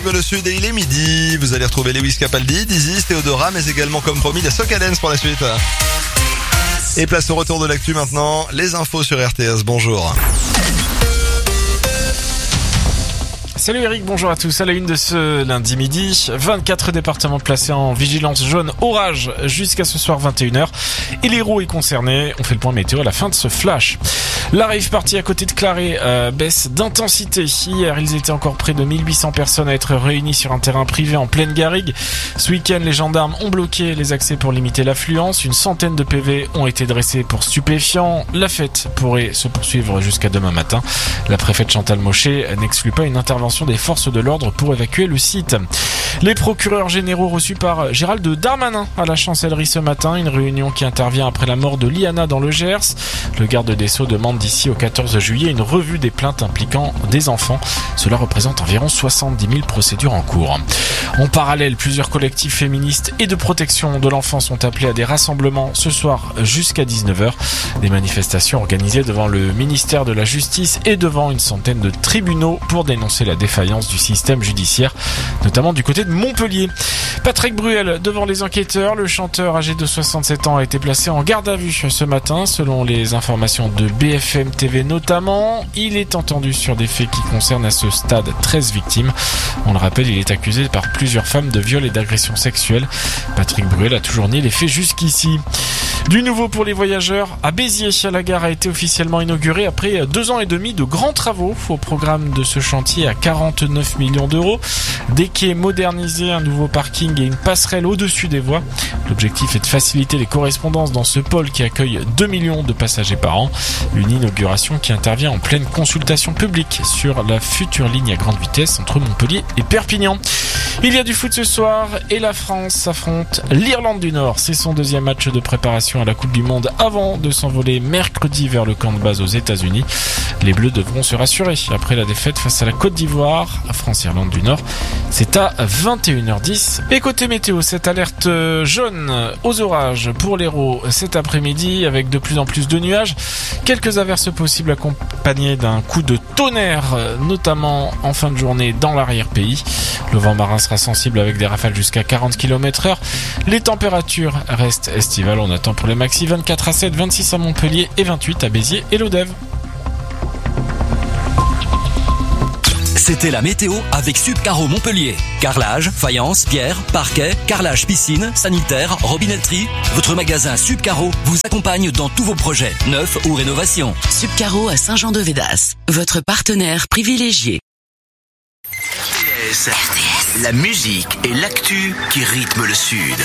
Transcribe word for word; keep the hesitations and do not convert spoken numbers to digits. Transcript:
Le Sud et il est midi, vous allez retrouver Lewis Capaldi, Dizzy, Théodora, mais également comme promis la Soca Dance pour la suite. Et place au retour de l'actu maintenant, les infos sur R T S, bonjour. Salut Eric, bonjour à tous. À la une de ce lundi midi, vingt-quatre départements placés en vigilance jaune orage jusqu'à ce soir vingt et une heures. Et l'Hérault est concerné. On fait le point météo à la fin de ce flash. La rave party à côté de Claré euh, baisse d'intensité. Hier, ils étaient encore près de mille huit cents personnes à être réunies sur un terrain privé en pleine garrigue. Ce week-end, les gendarmes ont bloqué les accès pour limiter l'affluence. Une centaine de P V ont été dressés pour stupéfiants. La fête pourrait se poursuivre jusqu'à demain matin. La préfète Chantal Mochet n'exclut pas une intervention des forces de l'ordre pour évacuer le site. Les procureurs généraux reçus par Gérald Darmanin à la chancellerie ce matin, une réunion qui intervient après la mort de Liana dans le Gers. Le garde des Sceaux demande d'ici au quatorze juillet une revue des plaintes impliquant des enfants. Cela représente environ soixante-dix mille procédures en cours. En parallèle, plusieurs collectifs féministes et de protection de l'enfant sont appelés à des rassemblements ce soir jusqu'à dix-neuf heures. Des manifestations organisées devant le ministère de la Justice et devant une centaine de tribunaux pour dénoncer la défaillance du système judiciaire, notamment du côté de Montpellier. Patrick Bruel devant les enquêteurs, le chanteur âgé de soixante-sept ans a été placé en garde à vue ce matin, selon les informations de B F M T V notamment. Il est entendu sur des faits qui concernent à ce stade treize victimes. On le rappelle, il est accusé par plusieurs femmes de viol et d'agression sexuelle. Patrick Bruel a toujours nié les faits jusqu'ici. Du nouveau pour les voyageurs, à Béziers, la gare a été officiellement inaugurée après deux ans et demi de grands travaux. Au programme de ce chantier à quarante-neuf millions d'euros. Des quais modernisés, un nouveau parking et une passerelle au-dessus des voies. L'objectif est de faciliter les correspondances dans ce pôle qui accueille deux millions de passagers par an. Une inauguration qui intervient en pleine consultation publique sur la future ligne à grande vitesse entre Montpellier et Perpignan. Il y a du foot ce soir et la France affronte l'Irlande du Nord. C'est son deuxième match de préparation à la Coupe du Monde avant de s'envoler mercredi vers le camp de base aux États-Unis. Les Bleus devront se rassurer après la défaite face à la Côte d'Ivoire. France-Irlande du Nord, c'est à vingt et une heures dix. Et côté météo, cette alerte jaune aux orages pour l'Hérault cet après-midi avec de plus en plus de nuages. Quelques averses possibles accompagnées d'un coup de tonnerre, notamment en fin de journée dans l'arrière-pays. Le vent marin sera sensible avec des rafales jusqu'à quarante kilomètres heure. Les températures restent estivales. On attend pour les maxi vingt-quatre à sept, vingt-six à Montpellier et vingt-huit à Béziers et Lodève. C'était la météo avec Subcaro Montpellier. Carrelage, faïence, pierre, parquet, carrelage piscine, sanitaire, robinetterie. Votre magasin Subcaro vous accompagne dans tous vos projets, neufs ou rénovations. Subcaro à Saint-Jean-de-Védas, votre partenaire privilégié. R T S, la musique et l'actu qui rythment le Sud.